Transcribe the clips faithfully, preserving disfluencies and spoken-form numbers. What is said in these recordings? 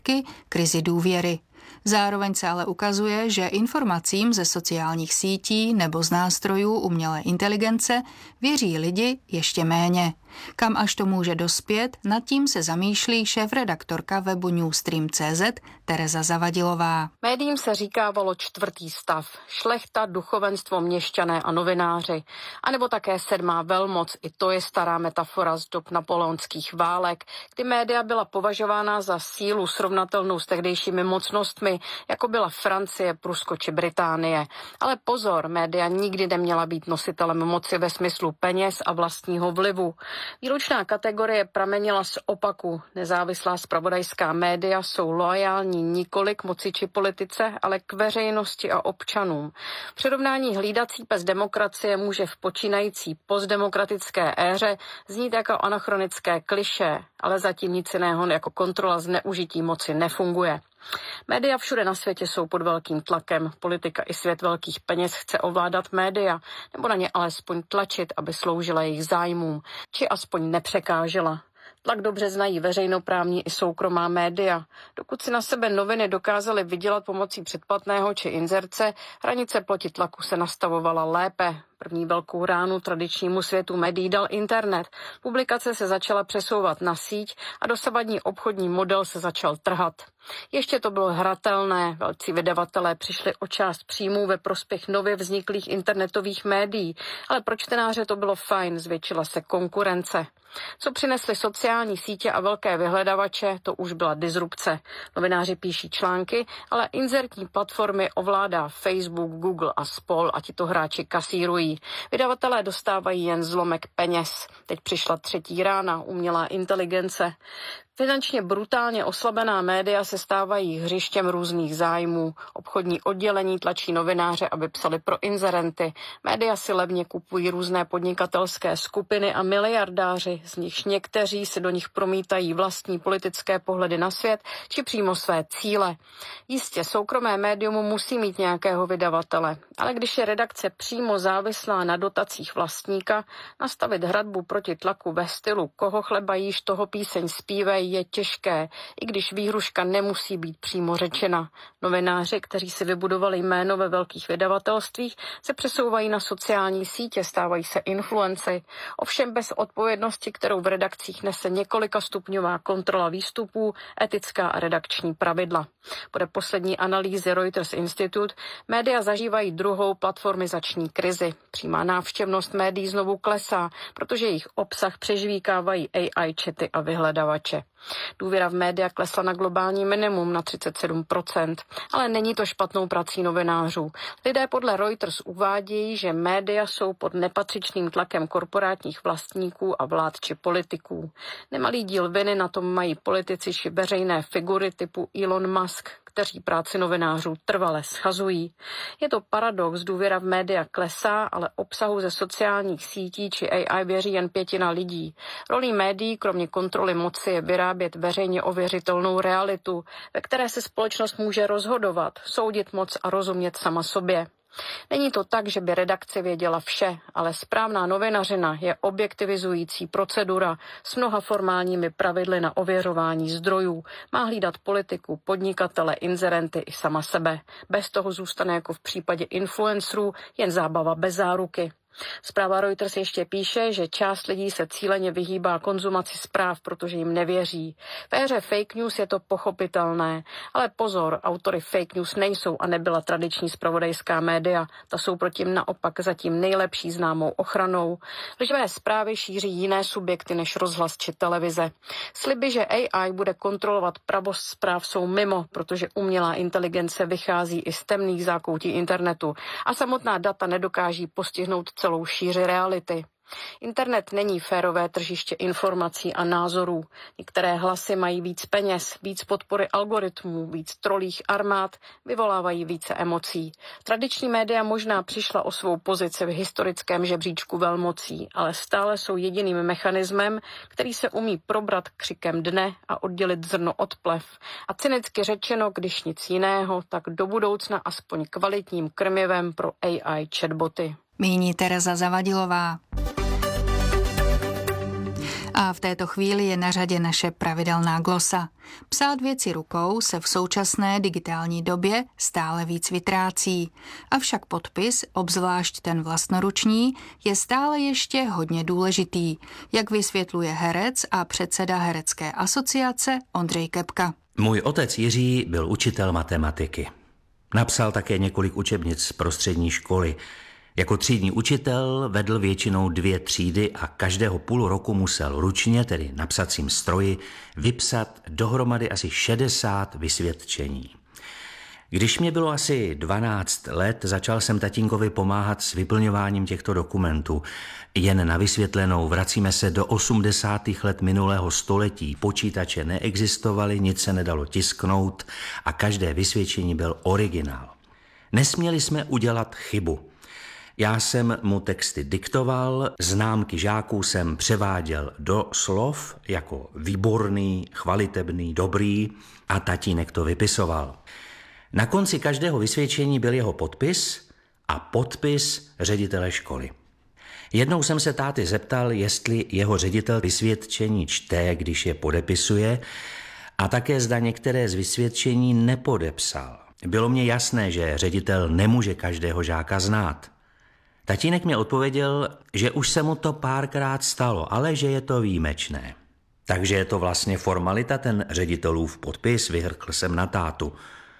krizi důvěry. Zároveň se ale ukazuje, že informacím ze sociálních sítí nebo z nástrojů umělé inteligence věří lidi ještě méně. Kam až to může dospět, nad tím se zamýšlí šéfredaktorka webu Newstream tečka cé zet Tereza Zavadilová. Médiím se říkávalo čtvrtý stav, šlechta, duchovenstvo, měšťané a novináři, anebo také sedmá velmoc, i to je stará metafora z dob napoleonských válek, kdy média byla považována za sílu srovnatelnou s tehdejšími mocnostmi, jako byla Francie, Prusko či Británie. Ale pozor, média nikdy neměla být nositelem moci ve smyslu peněz a vlastního vlivu. Výlučná kategorie pramenila z opaku. Nezávislá zpravodajská média jsou loajální nikoli k moci či politice, ale k veřejnosti a občanům. Přirovnání hlídací pes demokracie může v počínající postdemokratické éře znít jako anachronické klišé, ale zatím nic jiného jako kontrola zneužití moci nefunguje. Média všude na světě jsou pod velkým tlakem. Politika i svět velkých peněz chce ovládat média, nebo na ně alespoň tlačit, aby sloužila jejich zájmům, či aspoň nepřekážela. Tlak dobře znají veřejnoprávní i soukromá média. Dokud si na sebe noviny dokázaly vydělat pomocí předplatného či inzerce, hranice proti tlaku se nastavovala lépe. První velkou ránu tradičnímu světu médií dal internet. Publikace se začala přesouvat na síť a dosavadní obchodní model se začal trhat. Ještě to bylo hratelné, velcí vydavatelé přišli o část příjmů ve prospěch nově vzniklých internetových médií, ale pro čtenáře to bylo fajn, zvětšila se konkurence. Co přinesly sociální sítě a velké vyhledavače, to už byla disrupce. Novináři píší články, ale inzertní platformy ovládá Facebook, Google a spol a tito hráči kasírují. Vydavatelé dostávají jen zlomek peněz. Teď přišla třetí rána, umělá inteligence. Finančně brutálně oslabená média se stávají hřištěm různých zájmů. Obchodní oddělení tlačí novináře, aby psali pro inzerenty. Média si levně kupují různé podnikatelské skupiny a miliardáři, z nichž někteří si do nich promítají vlastní politické pohledy na svět či přímo své cíle. Jistě, soukromé médium musí mít nějakého vydavatele, ale když je redakce přímo závislá na dotacích vlastníka, nastavit hradbu proti tlaku ve stylu koho chleba jíš, toho píseň zpívej, je těžké, i když výhruška nemusí být přímo řečena. Novináři, kteří si vybudovali jméno ve velkých vydavatelstvích, se přesouvají na sociální sítě, stávají se influenci, ovšem bez odpovědnosti, kterou v redakcích nese několika stupňová kontrola výstupů, etická a redakční pravidla. Podle poslední analýzy Reuters Institute média zažívají druhou platformizační krizi. Přímá návštěvnost médií znovu klesá, protože jejich obsah přežvíkávají A I chaty a vyhledavače. Důvěra v média klesla na globální minimum na třicet sedm procent, ale není to špatnou prací novinářů. Lidé podle Reuters uvádějí, že média jsou pod nepatřičným tlakem korporátních vlastníků a vlád či politiků. Nemalý díl viny na tom mají politici či veřejné figury typu Elon Musk, kteří práci novinářů trvale schazují. Je to paradox, důvěra v média klesá, ale obsahu ze sociálních sítí či A I věří jen pětina lidí. Rolí médií, kromě kontroly moci, je vyrábět veřejně ověřitelnou realitu, ve které se společnost může rozhodovat, soudit moc a rozumět sama sobě. Není to tak, že by redakce věděla vše, ale správná novinařina je objektivizující procedura s mnoha formálními pravidly na ověřování zdrojů. Má hlídat politiku, podnikatele, inzerenty i sama sebe. Bez toho zůstane jako v případě influencerů jen zábava bez záruky. Zpráva Reuters ještě píše, že část lidí se cíleně vyhýbá konzumaci zpráv, protože jim nevěří. V éře fake news je to pochopitelné, ale pozor, autory fake news nejsou a nebyla tradiční zpravodajská média. Ta jsou proti naopak zatím nejlepší známou ochranou. Lživé zprávy šíří jiné subjekty než rozhlas či televize. Sliby, že A I bude kontrolovat pravost zpráv, jsou mimo, protože umělá inteligence vychází i z temných zákoutí internetu a samotná data nedokáží postihnout celou šíři reality. Internet není férové tržiště informací a názorů. Některé hlasy mají víc peněz, víc podpory algoritmů, víc trolích armád, vyvolávají více emocí. Tradiční média možná přišla o svou pozici v historickém žebříčku velmocí, ale stále jsou jediným mechanismem, který se umí probrat křikem dne a oddělit zrno od plev. A cynicky řečeno, když nic jiného, tak do budoucna aspoň kvalitním krmivem pro A I chatboty. Míní Tereza Zavadilová. A v této chvíli je na řadě naše pravidelná glosa. Psát věci rukou se v současné digitální době stále víc vytrácí. Avšak podpis, obzvlášť ten vlastnoruční, je stále ještě hodně důležitý, jak vysvětluje herec a předseda Herecké asociace Ondřej Kepka. Můj otec Jiří byl učitel matematiky. Napsal také několik učebnic pro střední školy. Jako třídní učitel vedl většinou dvě třídy a každého půl roku musel ručně, tedy na psacím stroji, vypsat dohromady asi šedesát vysvědčení. Když mě bylo asi dvanáct let, začal jsem tatínkovi pomáhat s vyplňováním těchto dokumentů. Jen na vysvětlenou vracíme se do osmdesátých let minulého století. Počítače neexistovaly, nic se nedalo tisknout a každé vysvědčení byl originál. Nesměli jsme udělat chybu. Já jsem mu texty diktoval, známky žáků jsem převáděl do slov jako výborný, chvalitebný, dobrý a tatínek to vypisoval. Na konci každého vysvědčení byl jeho podpis a podpis ředitele školy. Jednou jsem se táty zeptal, jestli jeho ředitel vysvědčení čte, když je podepisuje, a také zda některé z vysvědčení nepodepsal. Bylo mně jasné, že ředitel nemůže každého žáka znát. Tatínek mi odpověděl, že už se mu to párkrát stalo, ale že je to výjimečné. Takže je to vlastně formalita, ten ředitelův podpis, vyhrkl jsem na tátu.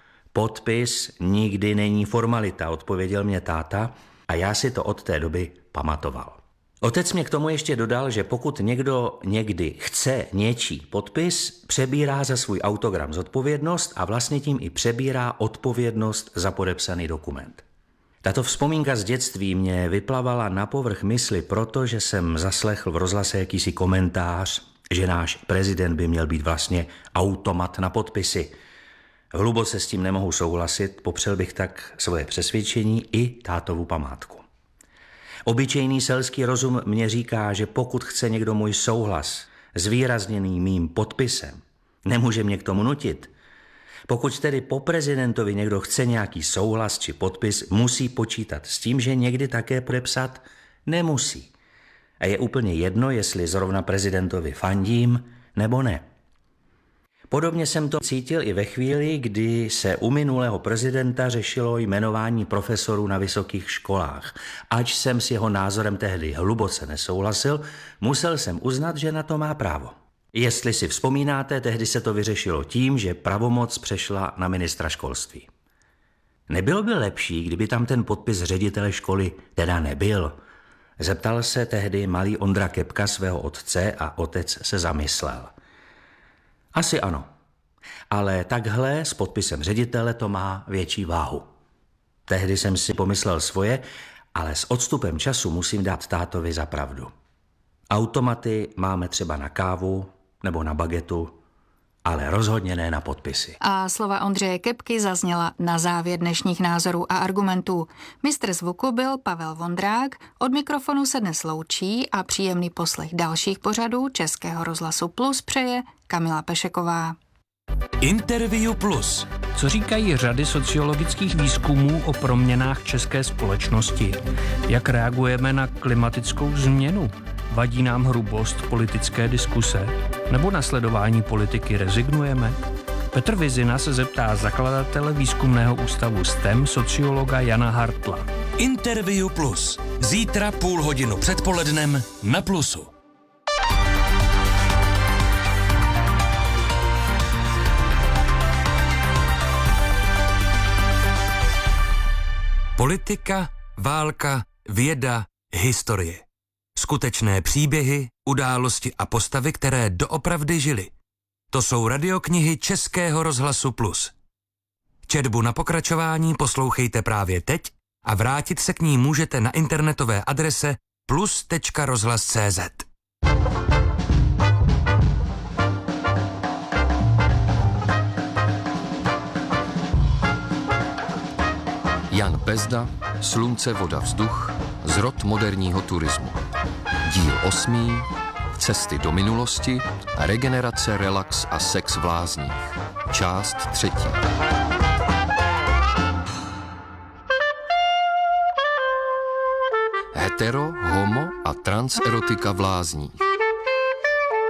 Podpis nikdy není formalita, odpověděl mě táta a já si to od té doby pamatoval. Otec mě k tomu ještě dodal, že pokud někdo někdy chce něčí podpis, přebírá za svůj autogram zodpovědnost a vlastně tím i přebírá odpovědnost za podepsaný dokument. Tato vzpomínka z dětství mě vyplavala na povrch mysli, protože jsem zaslechl v rozhlase jakýsi komentář, že náš prezident by měl být vlastně automat na podpisy. Hluboce s tím nemohu souhlasit, popřel bych tak svoje přesvědčení i tátovu památku. Obyčejný selský rozum mě říká, že pokud chce někdo můj souhlas zvýrazněný mým podpisem, nemůže mě k tomu nutit. Pokud tedy po prezidentovi někdo chce nějaký souhlas či podpis, musí počítat s tím, že někdy také podepsat nemusí. A je úplně jedno, jestli zrovna prezidentovi fandím nebo ne. Podobně jsem to cítil i ve chvíli, kdy se u minulého prezidenta řešilo jmenování profesorů na vysokých školách. Ač jsem s jeho názorem tehdy hluboce nesouhlasil, musel jsem uznat, že na to má právo. Jestli si vzpomínáte, tehdy se to vyřešilo tím, že pravomoc přešla na ministra školství. Nebylo by lepší, kdyby tam ten podpis ředitele školy teda nebyl? Zeptal se tehdy malý Ondra Kepka svého otce a otec se zamyslel. Asi ano, ale takhle s podpisem ředitele to má větší váhu. Tehdy jsem si pomyslel svoje, ale s odstupem času musím dát tátovi za pravdu. Automaty máme třeba na kávu nebo na bagetu, ale rozhodně ne na podpisy. A slova Ondřeje Kepky zazněla na závěr dnešních názorů a argumentů. Mistr zvuku byl Pavel Vondrák, od mikrofonu se dnes loučí a příjemný poslech dalších pořadů Českého rozhlasu Plus přeje Kamila Pešeková. Interview Plus. Co říkají řady sociologických výzkumů o proměnách české společnosti? Jak reagujeme na klimatickou změnu? Vadí nám hrubost politické diskuse? Nebo na sledování politiky rezignujeme? Petr Vizina se zeptá zakladatele výzkumného ústavu S T E M sociologa Jana Hartla. Interview Plus. Zítra půl hodinu předpolednem na Plusu. Politika, válka, věda, historie. Skutečné příběhy, události a postavy, které doopravdy žily. To jsou radioknihy Českého rozhlasu Plus. Četbu na pokračování poslouchejte právě teď a vrátit se k ní můžete na internetové adrese plus tečka rozhlas tečka cé zet. Jan Pezda, Slunce, voda, vzduch, zrod moderního turismu. Díl osmý, Cesty do minulosti, regenerace, relax a sex v lázních. Část třetí. Hetero, homo a transerotika v lázních.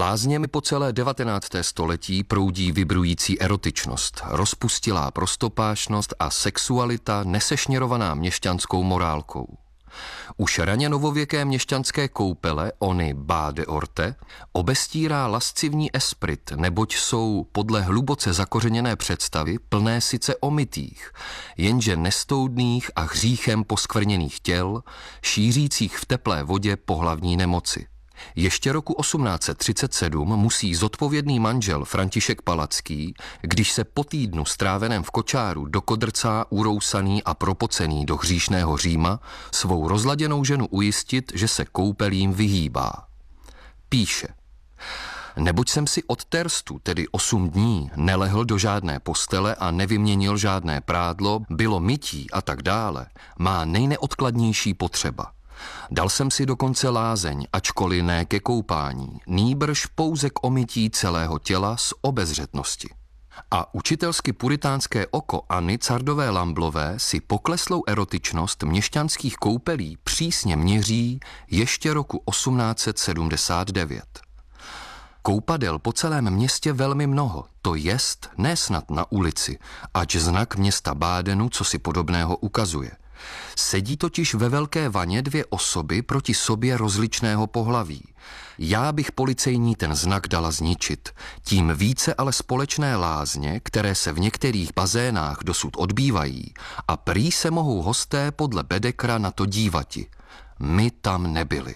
Lázněmi po celé devatenácté století proudí vibrující erotičnost, rozpustilá prostopášnost a sexualita nesešněrovaná měšťanskou morálkou. Už raně novověké měšťanské koupele, ony bade orte, obestírá lascivní esprit, neboť jsou podle hluboce zakořeněné představy plné sice omytých, jenže nestoudných a hříchem poskvrněných těl, šířících v teplé vodě pohlavní nemoci. Ještě roku osmnáct set třicet sedm musí zodpovědný manžel František Palacký, když se po týdnu stráveném v kočáru dokodrcá urousaný a propocený do hříšného Říma, svou rozladěnou ženu ujistit, že se koupelím vyhýbá. Píše: Neboť jsem si od terstu, tedy osm dní, nelehl do žádné postele a nevyměnil žádné prádlo, bylo mytí a tak dále, má nejneodkladnější potřeba. Dal jsem si dokonce lázeň, ačkoliv ne ke koupání, nýbrž pouze k omytí celého těla z obezřetnosti. A učitelsky puritánské oko Anny Cardové Lamblové si pokleslou erotičnost měšťanských koupelí přísně měří ještě roku osmnáct set sedmdesát devět. Koupadel po celém městě velmi mnoho, to jest ne snad na ulici, ač znak města Bádenu cosi podobného ukazuje. Sedí totiž ve velké vaně dvě osoby proti sobě rozličného pohlaví. Já bych policejní ten znak dala zničit, tím více ale společné lázně, které se v některých bazénách dosud odbývají, a prý se mohou hosté podle Bedekra na to dívati. My tam nebyli.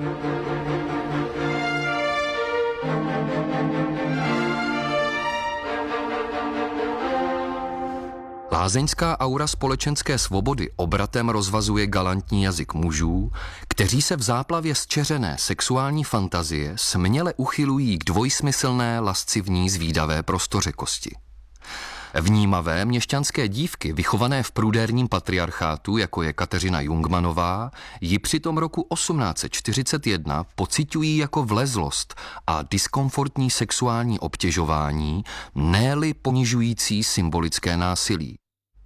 Lázeňská aura společenské svobody obratem rozvazuje galantní jazyk mužů, kteří se v záplavě zčeřené sexuální fantazie směle uchylují k dvojsmyslné, lascivní, zvídavé prostořekosti. Vnímavé měšťanské dívky, vychované v prudérním patriarchátu, jako je Kateřina Jungmanová, ji přitom roku osmnáct set čtyřicet jedna pociťují jako vlezlost a diskomfortní sexuální obtěžování, ne-li ponižující symbolické násilí.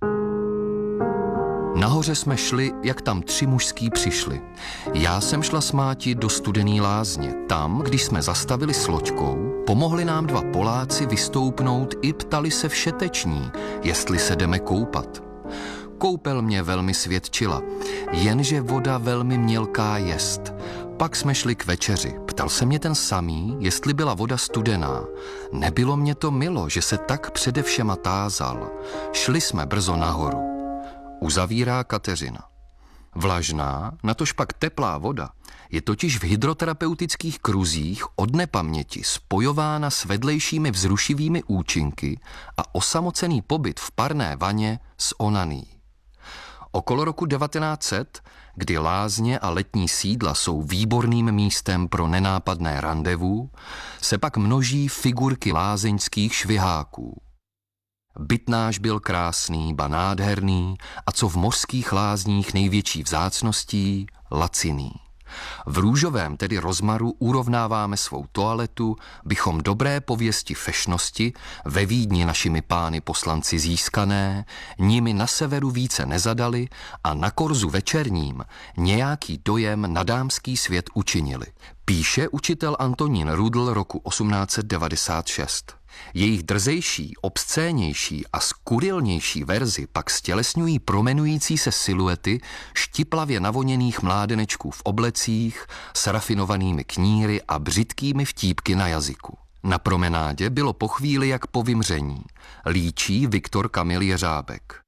Nahoře jsme šli, jak tam tři mužský přišli. Já jsem šla s máti do Studený lázně. Tam, když jsme zastavili s loďkou, pomohli nám dva Poláci vystoupnout i ptali se všeteční, jestli se jdeme koupat. Koupel mě velmi svědčila, jenže voda velmi mělká jest. Pak jsme šli k večeři. Ptal se mě ten samý, jestli byla voda studená. Nebylo mě to milo, že se tak přede všema tázal. Šli jsme brzo nahoru. Uzavírá Kateřina. Vlažná, natož pak teplá voda, je totiž v hydroterapeutických kruzích od nepaměti spojována s vedlejšími vzrušivými účinky a osamocený pobyt v parné vaně s onaní. Okolo roku devatenáct set, kdy lázně a letní sídla jsou výborným místem pro nenápadné randevu, se pak množí figurky lázeňských šviháků. Byt náš byl krásný, ba nádherný a co v mořských lázních největší vzácností, laciný. V růžovém, tedy rozmaru, urovnáváme svou toaletu, bychom dobré pověsti fešnosti, ve Vídni našimi pány poslanci získané, nimi na severu více nezadali a na korzu večerním nějaký dojem na dámský svět učinili. Píše učitel Antonín Rudl roku osmnáct set devadesát šest. Jejich drzejší, obscénější a skurilnější verzi pak stělesňují promenující se siluety štiplavě navoněných mládenečků v oblecích s rafinovanými kníry a břitkými vtípky na jazyku. Na promenádě bylo po chvíli jak po vymření, líčí Viktor Kamil Jeřábek.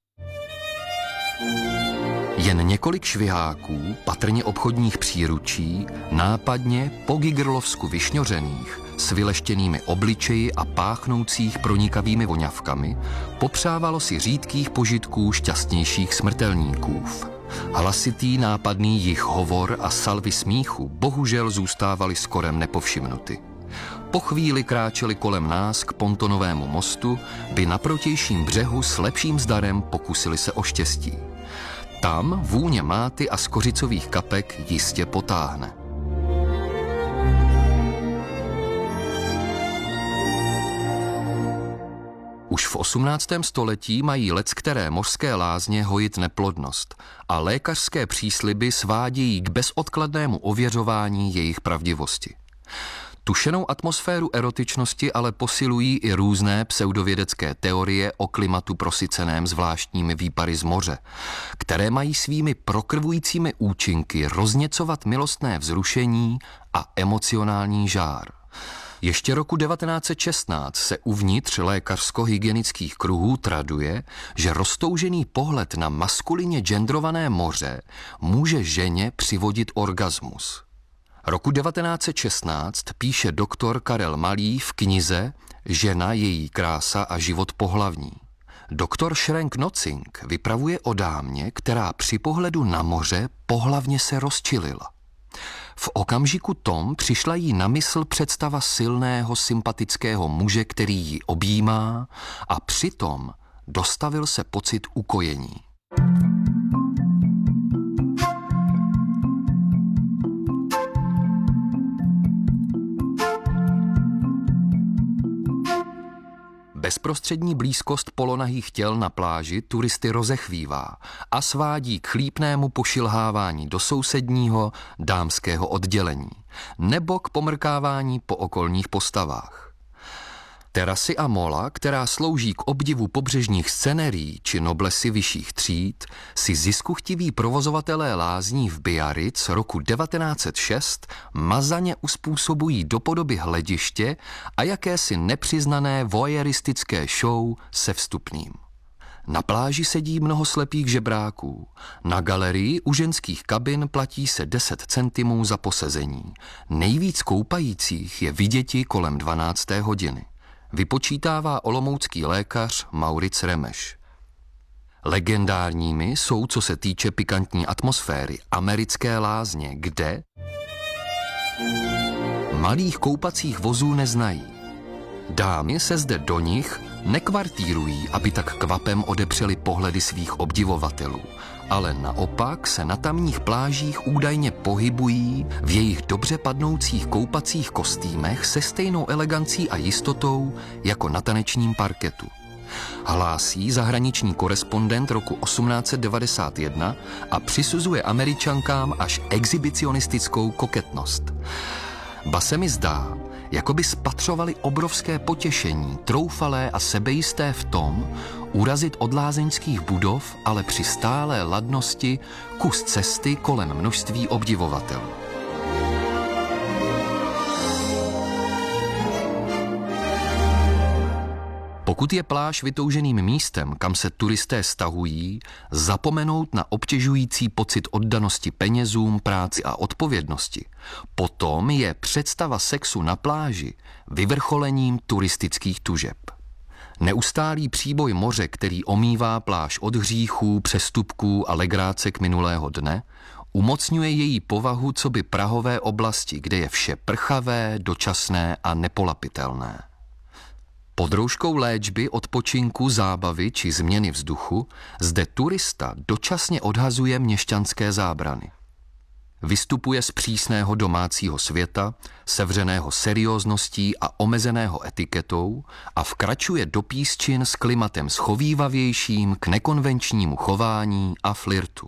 Jen několik šviháků, patrně obchodních příručí, nápadně po gigerlovsku vyšňořených, s vyleštěnými obličeji a páchnoucích pronikavými voňavkami, popřávalo si řídkých požitků šťastnějších smrtelníků. Hlasitý nápadný jich hovor a salvy smíchu bohužel zůstávaly skorem nepovšimnuty. Po chvíli kráčeli kolem nás k pontonovému mostu, by na protějším břehu s lepším zdarem pokusili se o štěstí. Tam vůně máty a skořicových kapek jistě potáhne. Už v osmnáctém století mají leckteré mořské lázně hojit neplodnost a lékařské přísliby svádějí k bezodkladnému ověřování jejich pravdivosti. Tušenou atmosféru erotičnosti ale posilují i různé pseudovědecké teorie o klimatu prosyceném zvláštními výpary z moře, které mají svými prokrvujícími účinky rozněcovat milostné vzrušení a emocionální žár. Ještě roku devatenáct set šestnáct se uvnitř lékařsko-hygienických kruhů traduje, že roztoužený pohled na maskulině gendrované moře může ženě přivodit orgasmus. Roku devatenáct set šestnáct píše doktor Karel Malý v knize Žena, její krása a život pohlavní. Doktor Schrenk-Notzing vypravuje o dámě, která při pohledu na moře pohlavně se rozčilila. V okamžiku tom přišla jí na mysl představa silného, sympatického muže, který ji objímá, a přitom dostavil se pocit ukojení. Bezprostřední blízkost polonahých těl na pláži turisty rozechvívá a svádí k chlípnému pošilhávání do sousedního dámského oddělení nebo k pomrkávání po okolních postavách. Terasy a mola, která slouží k obdivu pobřežních scenérií či noblesy vyšších tříd, si ziskuchtiví provozovatelé lázní v Biarritz roku devatenáct set šest mazaně uspůsobují do podoby hlediště a jakési nepřiznané voyeuristické show se vstupním. Na pláži sedí mnoho slepých žebráků. Na galerii u ženských kabin platí se deset centimů za posezení. Nejvíc koupajících je viděti kolem dvanácté hodiny. Vypočítává olomoucký lékař Mauric Remeš. Legendárními jsou, co se týče pikantní atmosféry, americké lázně, kde malých koupacích vozů neznají. Dámy se zde do nich nekvartírují, aby tak kvapem odepřeli pohledy svých obdivovatelů, ale naopak se na tamních plážích údajně pohybují v jejich dobře padnoucích koupacích kostýmech se stejnou elegancí a jistotou jako na tanečním parketu. Hlásí zahraniční korespondent roku osmnáct set devadesát jedna a přisuzuje Američankám až exhibicionistickou koketnost. Ba se mi zdá, jako by spatřovali obrovské potěšení, troufalé a sebejisté v tom, urazit od lázeňských budov, ale při stálé ladnosti kus cesty kolem množství obdivovatelů. Pokud je pláž vytouženým místem, kam se turisté stahují, zapomenout na obtěžující pocit oddanosti penězům, práci a odpovědnosti, potom je představa sexu na pláži vyvrcholením turistických tužeb. Neustálý příboj moře, který omývá pláž od hříchů, přestupků a legrácek minulého dne, umocňuje její povahu coby prahové oblasti, kde je vše prchavé, dočasné a nepolapitelné. Pod rouškou léčby, odpočinku, zábavy či změny vzduchu zde turista dočasně odhazuje měšťanské zábrany. Vystupuje z přísného domácího světa, sevřeného seriózností a omezeného etiketou a vkračuje do písčin s klimatem schovývavějším k nekonvenčnímu chování a flirtu.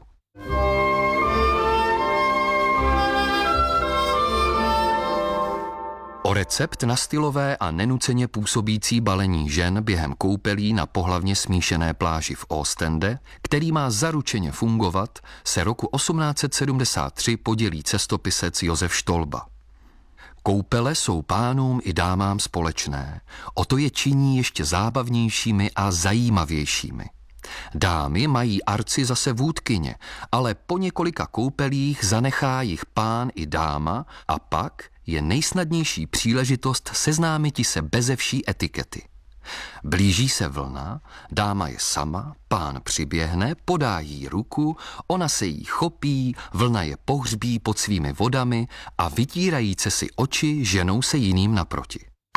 O recept na stylové a nenuceně působící balení žen během koupelí na pohlavně smíšené pláži v Ostende, který má zaručeně fungovat, se roku osmnáct set sedmdesát tři podělí cestopisec Josef Štolba. Koupele jsou pánům i dámám společné, o to je činí ještě zábavnějšími a zajímavějšími. Dámy mají arci zase vůdkyně, ale po několika koupelích zanechá jich pán i dáma a pak je nejsnadnější příležitost seznámiti se beze vší etikety. Blíží se vlna, dáma je sama, pán přiběhne, podá jí ruku, ona se jí chopí, vlna je pohřbí pod svými vodami a vytírajíce si oči ženou se jiným naproti.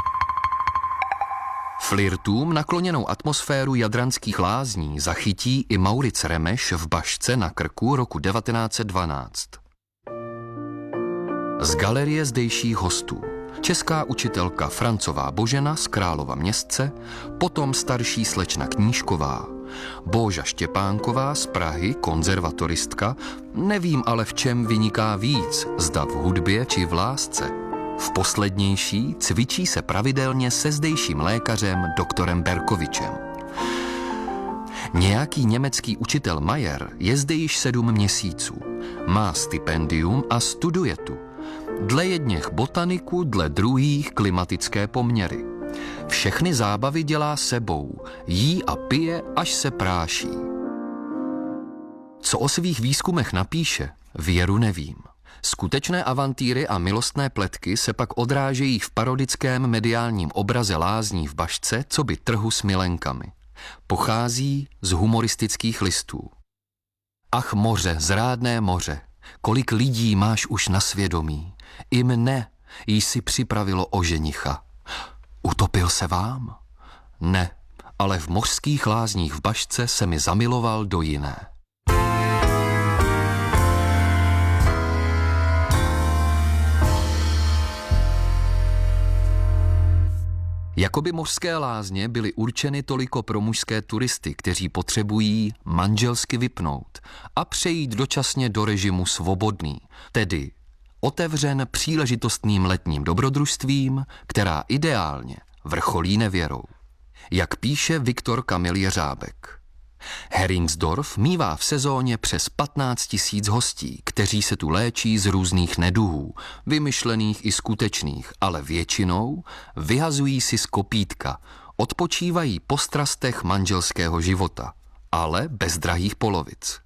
Flirtům nakloněnou atmosféru jadranských lázní zachytí i Mauric Remeš v Bašce na Krku roku devatenáct set dvanáct. Z galerie zdejších hostů česká učitelka Francová Božena z Králova Městce, potom starší slečna Knížková, Boža Štěpánková z Prahy, konzervatoristka, nevím ale v čem vyniká víc, zda v hudbě či v lásce, V poslednější cvičí se pravidelně se zdejším lékařem doktorem Berkovičem. Nějaký německý učitel Majer je zde již sedm měsíců. Má stipendium a studuje tu. Dle jedněch botaniku, dle druhých klimatické poměry. Všechny zábavy dělá sebou, jí a pije, až se práší. Co o svých výzkumech napíše, věru nevím. Skutečné avantýry a milostné pletky se pak odrážejí v parodickém mediálním obraze lázní v Bašce, co by trhu s milenkami. Pochází z humoristických listů. Ach moře, zrádné moře, kolik lidí máš už na svědomí. I mne jí si připravilo o ženicha. Utopil se vám? Ne, ale v mořských lázních v Bašce se mi zamiloval do jiné. Jakoby mořské lázně byly určeny toliko pro mužské turisty, kteří potřebují manželsky vypnout a přejít dočasně do režimu svobodný, tedy otevřen příležitostným letním dobrodružstvím, která ideálně vrcholí nevěrou. Jak píše Viktor Kamil Jeřábek. Heringsdorf mívá v sezóně přes patnáct tisíc hostí, kteří se tu léčí z různých neduhů, vymyšlených i skutečných, ale většinou vyhazují si z kopítka, odpočívají po strastech manželského života, ale bez drahých polovic.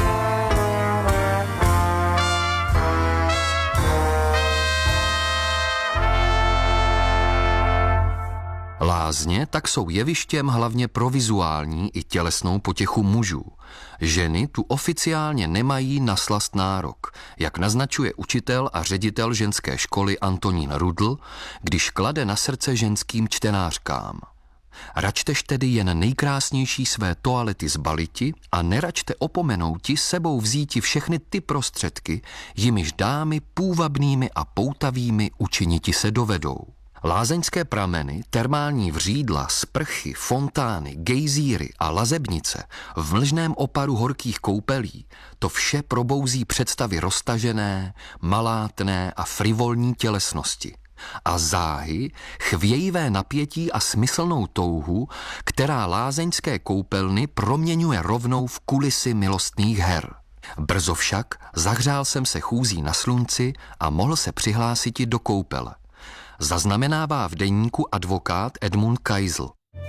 Lázně tak jsou jevištěm hlavně pro vizuální i tělesnou potěchu mužů. Ženy tu oficiálně nemají na slast nárok, jak naznačuje učitel a ředitel ženské školy Antonín Rudl, když klade na srdce ženským čtenářkám. Račtež tedy jen nejkrásnější své toalety zbaliti a neračte opomenouti sebou vzíti všechny ty prostředky, jimiž dámy půvabnými a poutavými učiniti se dovedou. Lázeňské prameny, termální vřídla, sprchy, fontány, gejzíry a lazebnice v mlžném oparu horkých koupelí, to vše probouzí představy roztažené, malátné a frivolní tělesnosti. A záhy chvějivé napětí a smyslnou touhu, která lázeňské koupelny proměňuje rovnou v kulisy milostných her. Brzo však zahřál jsem se chůzí na slunci a mohl se přihlásiti do koupele. Zaznamenává v deníku advokát Edmund Kaisl.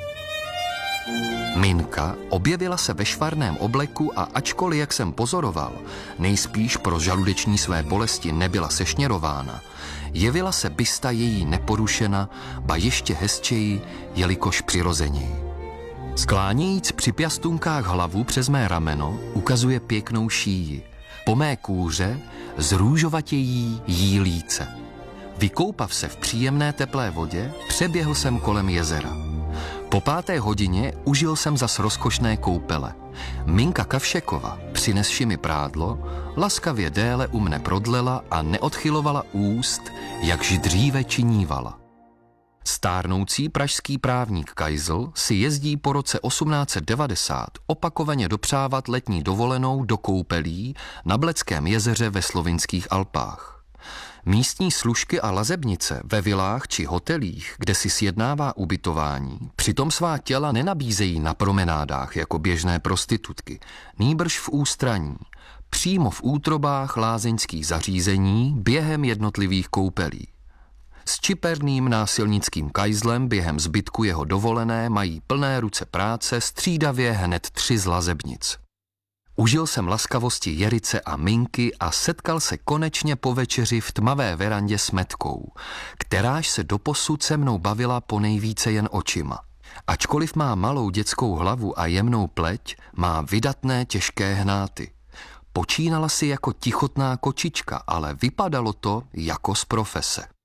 Minka objevila se ve švarném obleku a ačkoliv, jak jsem pozoroval, nejspíš pro žaludeční své bolesti nebyla sešněrována, jevila se bysta její neporušena, ba ještě hezčeji, jelikož přirozeněji. Sklánějíc při pěstunkách hlavu přes mé rameno, ukazuje pěknou šíji. Po mé kůře zrůžovatějí jí líce. Vykoupav se v příjemné teplé vodě, přeběhl jsem kolem jezera. Po páté hodině užil jsem zas rozkošné koupele. Minka Kavšekova, přinesši mi prádlo, laskavě déle u mne prodlela a neodchylovala úst, jakž dříve činívala. Stárnoucí pražský právník Kaisl si jezdí po roce osmnáct set devadesát opakovaně dopřávat letní dovolenou do koupelí na Bleckém jezeře ve slovinských Alpách. Místní služky a lazebnice ve vilách či hotelích, kde si sjednává ubytování, přitom svá těla nenabízejí na promenádách jako běžné prostitutky, nýbrž v ústraní, přímo v útrobách lázeňských zařízení během jednotlivých koupelí. S čiperným násilnickým Kaislem během zbytku jeho dovolené mají plné ruce práce střídavě hned tři z lazebnic. Užil jsem laskavosti Jerice a Minky a setkal se konečně po večeři v tmavé verandě s Metkou, kteráž se doposud se mnou bavila ponejvíce jen očima. Ačkoliv má malou dětskou hlavu a jemnou pleť, má vydatné těžké hnáty. Počínala si jako tichotná kočička, ale vypadalo to jako z profese.